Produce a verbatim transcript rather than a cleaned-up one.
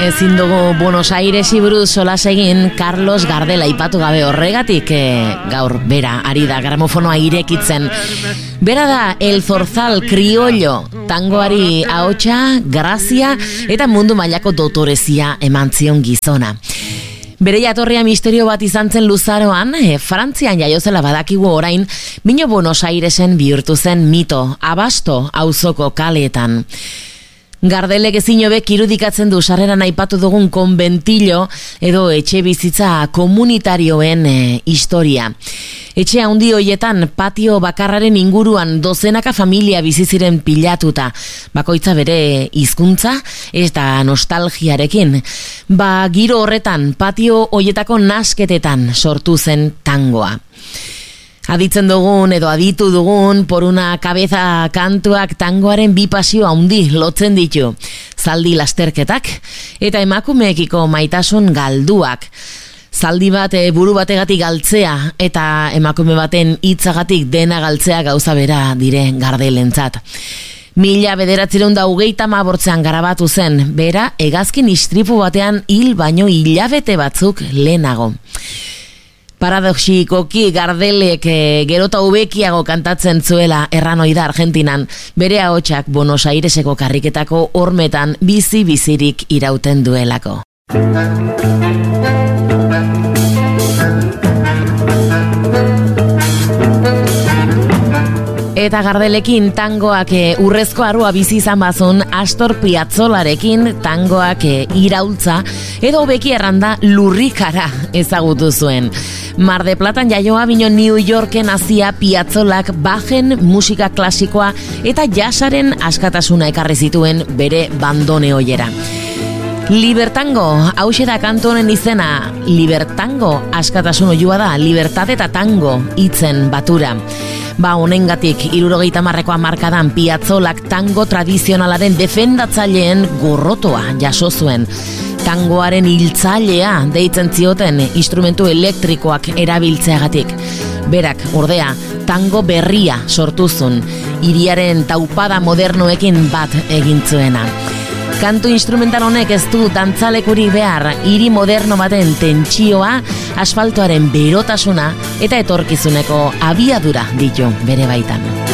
Ezin dugu Buenos Airesi buruz solas egin Carlos Gardel aipatu gabe horregatik e, gaur bera ari da gramofonoa irekitzen. Bera da El Zorzal Criollo, tangoari ahotsa, grazia eta mundu mailako dotorezia eman zion gizona. Bere jatorria misterio bat izan zen luzaroan, e, Frantzian jaiozela badakigu orain, bino Buenos Airesen bihurtu zen mito, Abasto auzoko kaleetan. Gardelek ezin hobek irudikatzen du sarreran aipatu dugun konbentillo edo etxe bizitza komunitarioen e, historia. Etxe handi hoietan patio bakarraren inguruan dozenaka familia bizi ziren pilatuta, bakoitza bere hizkuntza eta nostalgiarekin. Ba, giro horretan patio hoietako nasketetan sortu zen tangoa. Aditzen dugun edo aditu dugun por una cabeza kantuak tangoaren bi pasio handi lotzen ditu. Zaldi lasterketak eta emakumeekiko maitasun galduak. Zaldi bat e, buru bategatik galtzea eta emakume baten hitzagatik dena galtzea gauza bera dire Gardelentzat. Mila bederatziehun eta hogeita hamabortzean garabatu zen, bera hegazkin istripu batean hil baino hilabete batzuk lehenago. Paradoxikoki Gardelek e, gerota ubekiago kantatzen zuela erranoi da Argentinan, bere ahotsak Buenos Aireseko karriketako hormetan bizi-bizirik irauten duelako. Eta Gardelekin tangoak e, urrezko arua bizi izan bazun, Astor Piazzolarekin tangoak e, iraultza edo beki erranda lurrikara ezagutu zuen. Mar de Platan jaioa bino New Yorken hazia Piazzolak bajen musika klasikoa eta jazzaren askatasuna ekarri zituen bere bandoneoiera. Libertango, hauxe da kantu honen izena. Libertango askatasun oiua da, libertate eta tango hitzen batura. Ba, honengatik hirurogeita hamarrekoa markadan Piazzolak tango tradizionalaren defendatzaileen gorrotoa jaso zuen. Tangoaren hiltzailea deitzen zioten instrumentu elektrikoak erabiltzeagatik. Berak, ordea, tango berria sortu zuen, hiriaren taupada modernoekin bat egin zuena. Kantu instrumental honek ez du dantzalekurik behar, hiri moderno baten tentsioa, asfaltoaren berotasuna eta etorkizuneko abiadura ditu bere baitan.